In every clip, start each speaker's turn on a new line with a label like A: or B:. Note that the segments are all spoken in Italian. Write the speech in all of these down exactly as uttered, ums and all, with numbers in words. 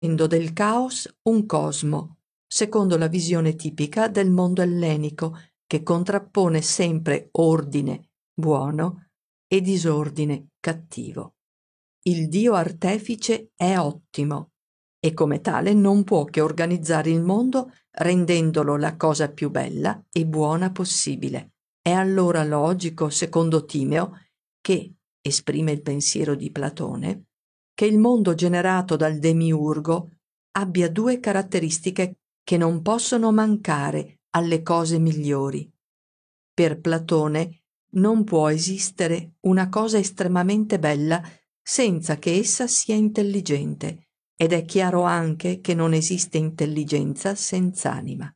A: facendo del caos un cosmo, secondo la visione tipica del mondo ellenico, che contrappone sempre ordine buono e disordine cattivo. Il Dio artefice è ottimo e come tale non può che organizzare il mondo rendendolo la cosa più bella e buona possibile. È allora logico, secondo Timeo, che, esprime il pensiero di Platone, che il mondo generato dal demiurgo abbia due caratteristiche che non possono mancare alle cose migliori. Per Platone non può esistere una cosa estremamente bella senza che essa sia intelligente, ed è chiaro anche che non esiste intelligenza senza anima.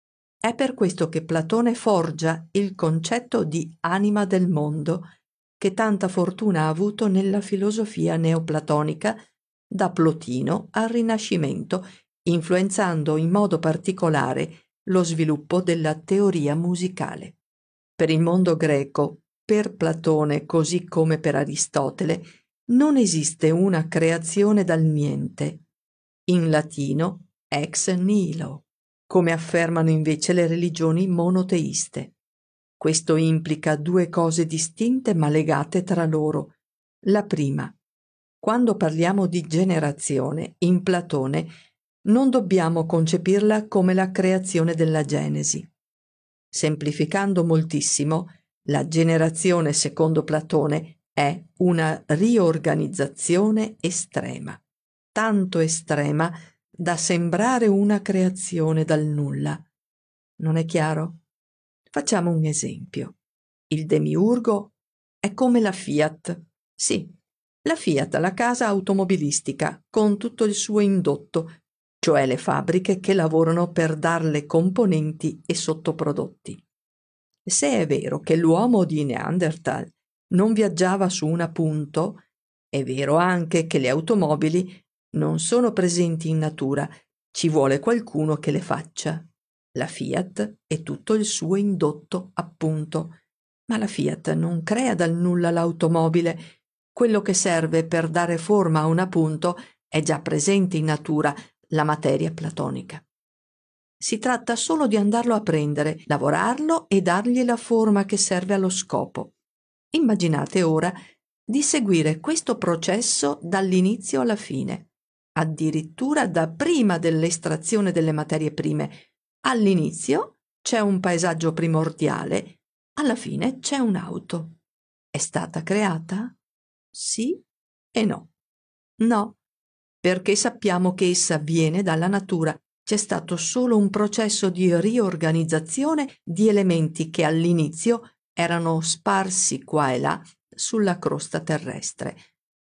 A: È per questo che Platone forgia il concetto di anima del mondo, che tanta fortuna ha avuto nella filosofia neoplatonica da Plotino al Rinascimento, influenzando in modo particolare lo sviluppo della teoria musicale. Per il mondo greco, per Platone così come per Aristotele, non esiste una creazione dal niente. In latino ex nihilo, come affermano invece le religioni monoteiste. Questo implica due cose distinte ma legate tra loro. La prima, quando parliamo di generazione, in Platone non dobbiamo concepirla come la creazione della Genesi. Semplificando moltissimo, la generazione, secondo Platone, è una riorganizzazione estrema, tanto estrema da sembrare una creazione dal nulla. Non è chiaro? Facciamo un esempio. Il demiurgo è come la Fiat. Sì, la Fiat, la casa automobilistica, con tutto il suo indotto, cioè le fabbriche che lavorano per darle componenti e sottoprodotti. Se è vero che l'uomo di Neanderthal non viaggiava su un appunto, è vero anche che le automobili non sono presenti in natura, ci vuole qualcuno che le faccia. La Fiat è tutto il suo indotto, appunto, ma la Fiat non crea dal nulla l'automobile. Quello che serve per dare forma a un appunto è già presente in natura, la materia platonica. Si tratta solo di andarlo a prendere, lavorarlo e dargli la forma che serve allo scopo. Immaginate ora di seguire questo processo dall'inizio alla fine, addirittura da prima dell'estrazione delle materie prime. All'inizio c'è un paesaggio primordiale, alla fine c'è un'auto. È stata creata? Sì e no. No, perché sappiamo che essa viene dalla natura. C'è stato solo un processo di riorganizzazione di elementi che all'inizio erano sparsi qua e là sulla crosta terrestre.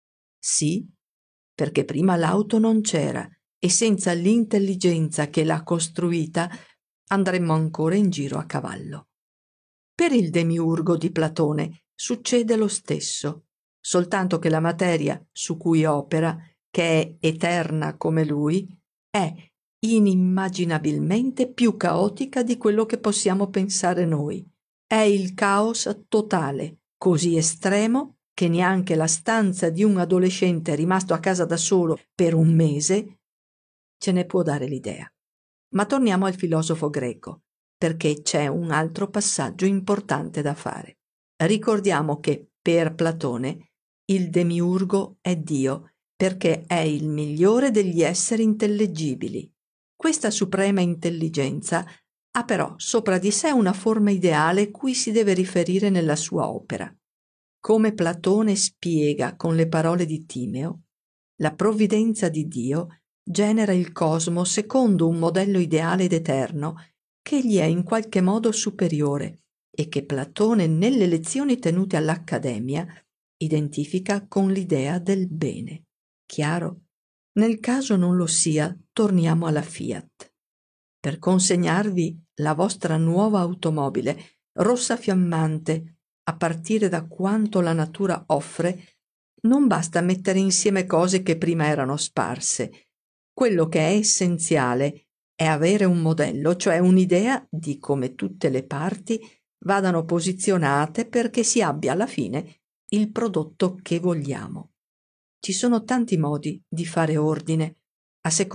A: Sì, perché prima l'auto non c'era e senza l'intelligenza che l'ha costruita andremmo ancora in giro a cavallo. Per il demiurgo di Platone succede lo stesso, soltanto che la materia su cui opera, che è eterna come lui, è inimmaginabilmente più caotica di quello che possiamo pensare noi. È il caos totale, così estremo che neanche la stanza di un adolescente rimasto a casa da solo per un mese ce ne può dare l'idea. Ma torniamo al filosofo greco, perché c'è un altro passaggio importante da fare. Ricordiamo che per Platone il demiurgo è Dio, perché è il migliore degli esseri intellegibili. Questa suprema intelligenza ha però sopra di sé una forma ideale cui si deve riferire nella sua opera. Come Platone spiega con le parole di Timeo, la provvidenza di Dio genera il cosmo secondo un modello ideale ed eterno che gli è in qualche modo superiore e che Platone nelle lezioni tenute all'Accademia identifica con l'idea del bene. Chiaro? Nel caso non lo sia, torniamo alla Fiat. Per consegnarvi la vostra nuova automobile, rossa fiammante, a partire da quanto la natura offre, non basta mettere insieme cose che prima erano sparse. Quello che è essenziale è avere un modello, cioè un'idea di come tutte le parti vadano posizionate perché si abbia alla fine il prodotto che vogliamo. Ci sono tanti modi di fare ordine. a seconda